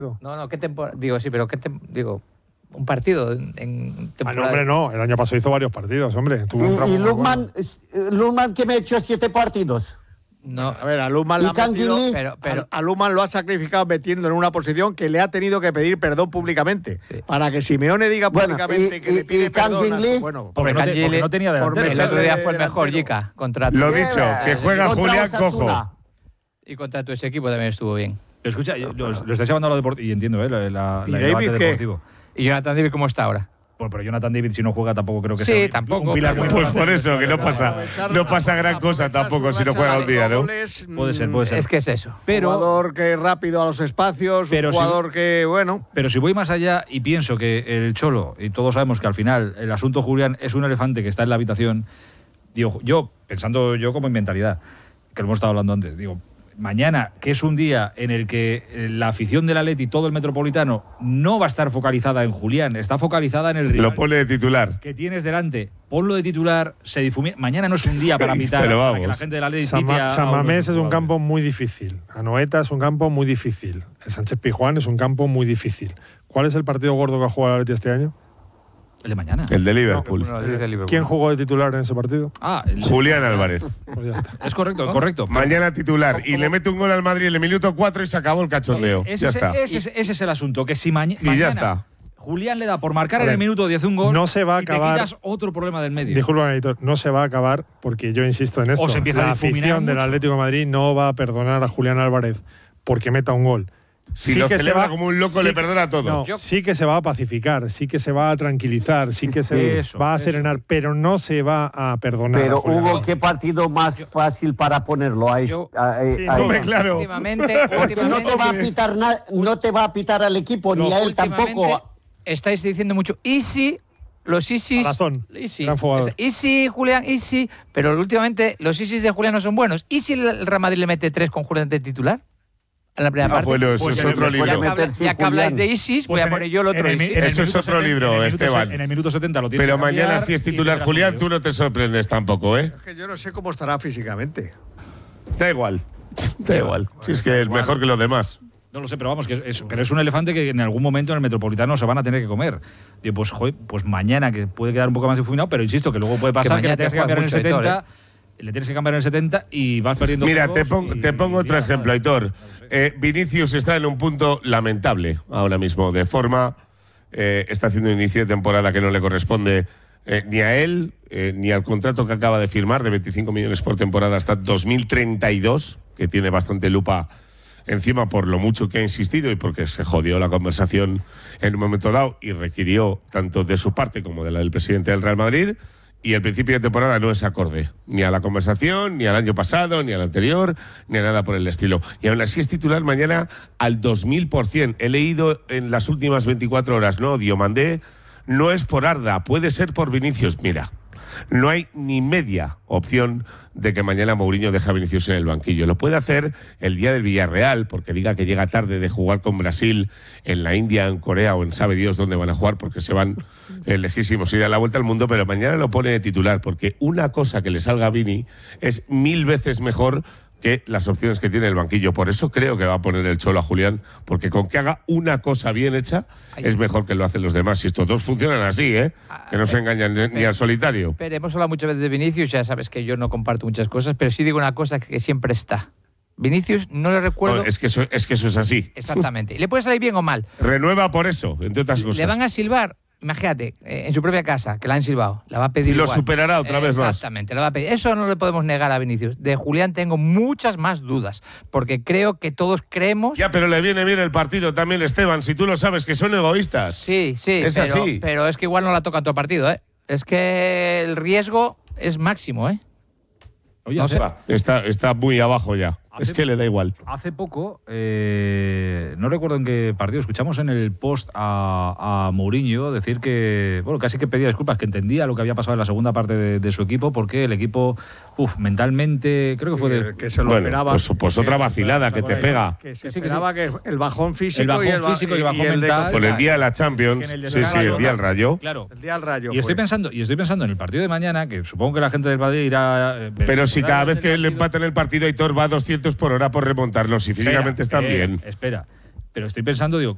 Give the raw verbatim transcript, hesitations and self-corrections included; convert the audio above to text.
No, no, ¿qué temporada? Digo, sí, pero ¿qué tem digo? Un partido en, en temporada. Ah, no, hombre, no. El año pasado hizo varios partidos, hombre. Tuvo un Y, tramo y muy Lukman, bueno. Lukman que me ha hecho siete partidos. No, A ver, a Lukman, ¿Y la ha metido- Canguilí? pero, pero a, a Lukman lo ha sacrificado metiendo en una posición que le ha tenido que pedir perdón públicamente. Sí. Para que Simeone diga Bueno, públicamente y- que le y- pide y perdón. a- Canguilí? Bueno, Porque, no, te- Canguilí- porque no tenía por delantero. el otro día fue el delantero. mejor, Jica, contra tu, Lo dicho, que juega Contra Julián Osasuna. Cojo. y contra tu ese equipo también estuvo bien. Pero escucha, yo- lo, lo estáis llevando a lo deportivo y entiendo, ¿eh? La, la, ¿Y la- el David debate qué? deportivo. ¿Y Jonathan David cómo está ahora? Bueno, pero Jonathan David, si no juega, tampoco creo que Sí, sea un- tampoco, un pilar pero- muy Pues importante. por eso, que no pasa, no pasa gran cosa Aprovechar tampoco su si no juega racha un día, de ¿no? goles, Puede ser, puede ser. Es que es eso. Pero, jugador que es rápido a los espacios, Pero un si- jugador que, bueno, pero si voy más allá y pienso que el Cholo, y todos sabemos que al final el asunto Julián es un elefante que está en la habitación, digo, yo, pensando yo como en mentalidad, que lo hemos estado hablando antes, digo, mañana, que es un día en el que eh, la afición del Atleti y todo el Metropolitano no va a estar focalizada en Julián, está focalizada en el rival Lo pone de titular. que tienes delante. Ponlo de titular, se difumina. Mañana no es un día para pitar, Pero para vamos. que la gente del Atleti San, pite a- a San uno de Mamés sus es un jugadores. campo muy difícil. Anoeta es un campo muy difícil. El Sánchez Pizjuán es un campo muy difícil. ¿Cuál es el partido gordo que ha jugado el Atleti este año? El de mañana. El de Liverpool. Uno dice Liverpool. ¿Quién jugó de titular en ese partido? Ah, el- Julián Álvarez. Pues ya está. es correcto, correcto. Mañana titular. Y le mete un gol al Madrid en el minuto cuatro y se acabó el cachondeo. Ese, Ya ese- está. ese- ese- ese es el asunto, que si maña- Y ya mañana está. Julián le da por marcar A en ver, el minuto diez un gol no se va a y te acabar- quitas otro problema del medio. Disculpa, editor, no se va a acabar porque yo insisto en esto. O se empieza a la difuminar afición del mucho. Atlético de Madrid no va a perdonar a Julián Álvarez porque meta un gol. Si lo que se celebra va- como un loco, sí le que- perdona todo. No, Yo- sí que se va a pacificar, sí que se va a tranquilizar, sí que Sí. se Eso, va a eso. serenar, pero no se va a perdonar. Pero a Julián Hugo, Álvarez. ¿qué partido más fácil para ponerlo? A, Yo- est- a- a- Sí, a- no Hombre, claro. Últimamente, Porque no te va a últimamente, pitar na- no te va a pitar al equipo ni a él últimamente tampoco. estáis diciendo mucho easy, los easys. Razón, Easy. gran jugador. Easy, Julián, easy. Pero últimamente los easys de Julián no son buenos. ¿Y si el Real Madrid le mete tres con Julián de titular? En la primera Ah, parte. bueno, eso Pues es en otro el- libro. ya que, puede habla- meter sin ya que habláis Julián. de isis, voy Pues a en poner el- yo el otro en el mi- isis. en el Eso es minuto otro setenta libro, en el minuto Esteban. se- En el minuto setenta lo tienes Pero que mañana, cambiar si es y titular tendrás Julián, un tú lío. no te sorprendes tampoco, ¿eh? es que yo no sé cómo estará físicamente. Da igual. Da igual. Si es que es mejor que los demás. No lo sé, pero vamos, que es, es- pero es un elefante que en algún momento en el Metropolitano se van a tener que comer. Digo, pues, joder, pues mañana, que puede quedar un poco más difuminado, pero insisto que luego puede pasar que, mañana le tienes te que cambiar en el juegas mucho, setenta, le tienes que cambiar en el setenta y vas perdiendo Mira, juegos te pongo, y- te pongo otro y- ejemplo, Aitor. No lo sé. Eh, Vinicius está en un punto lamentable ahora mismo, de forma. Eh, está haciendo un inicio de temporada que no le corresponde eh, ni a él, eh, ni al contrato que acaba de firmar de veinticinco millones por temporada hasta dos mil treinta y dos, que tiene bastante lupa encima por lo mucho que ha insistido y porque se jodió la conversación en un momento dado y requirió tanto de su parte como de la del presidente del Real Madrid. Y el principio de temporada no es acorde ni a la conversación, ni al año pasado, ni al anterior, ni a nada por el estilo. Y aún así es titular mañana al dos mil por ciento. He leído en las últimas veinticuatro horas, no, Diomandé, no es por Arda, puede ser por Vinicius. Mira, no hay ni media opción de que mañana Mourinho deje a Vinicius en el banquillo. Lo puede hacer el día del Villarreal, porque diga que llega tarde de jugar con Brasil en la India, en Corea o en sabe Dios dónde van a jugar, porque se van eh, lejísimos y dan la vuelta al mundo, pero mañana lo pone de titular, porque una cosa que le salga a Vini es mil veces mejor que las opciones que tiene el banquillo. Por eso creo que va a poner el Cholo a Julián, porque con que haga una cosa bien hecha es mejor que lo hacen los demás. Y estos dos funcionan así, ¿eh? Que no se engañan ni- ni al solitario. Pero hemos hablado muchas veces de Vinicius, ya sabes que yo no comparto muchas cosas, pero sí digo una cosa que siempre está. Vinicius no le recuerdo No, es, que eso, es que eso es así. exactamente. Y le puede salir bien o mal. Renueva por eso, entre otras cosas. Le van a silbar, imagínate, eh, en su propia casa, que la han silbado, la va a pedir Y lo igual. superará otra vez más. Exactamente, la va a pedir. Eso no le podemos negar a Vinicius. De Julián tengo muchas más dudas, porque creo que todos creemos… Ya, pero le viene bien el partido también, Esteban, si tú lo sabes, que son egoístas. Sí, sí, Es pero, así. pero es que igual no la toca todo partido, ¿eh? Es que el riesgo es máximo, ¿eh? Oye, No hace, sé. Está, está muy abajo ya. Hace- Es que le da igual. hace poco, eh, no recuerdo en qué partido, escuchamos en el post a, a Mourinho decir que, bueno, casi que pedía disculpas, que entendía lo que había pasado en la segunda parte de, de su equipo, porque el equipo, uf, mentalmente, creo que fue de… Que, que se lo Bueno, esperaba. pues, pues otra que- vacilada que te pega. Que se Que sí, que esperaba que, el bajón físico El bajón y el, ba- físico y el bajón de- mental. Por el día de la Champions. Que en el Sí, sí, descanso, el día del Rayo. Claro. el día del Rayo. Y estoy fue. pensando, y estoy pensando en el partido de mañana, que supongo que la gente del Madrid irá… eh, Pero si cada vez que el le empatan el partido, Aitor va a doscientos por hora por remontarlo, si físicamente están Espera, bien. Espera, pero estoy pensando, digo,